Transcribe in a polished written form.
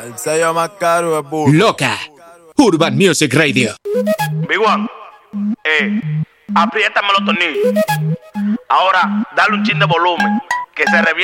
El sello más caro es Burro. Loca. Urban Music Radio. Big One, apriétame los tornillos. Ahora, dale un chin de volumen, que se reviente.